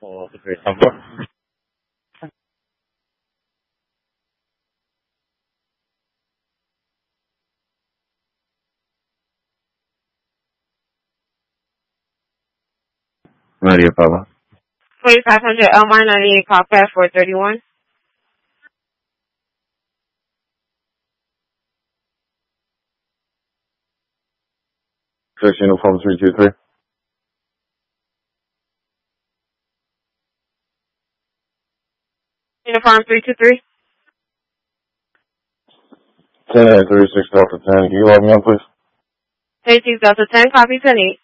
for the great number. Maria Pava. 4500 Elmar 98 call pass 431. Uniform 323. Uniform 323. 10-36 Delta 10. Can you log me on, please? 36 Delta 10, copy 10-8.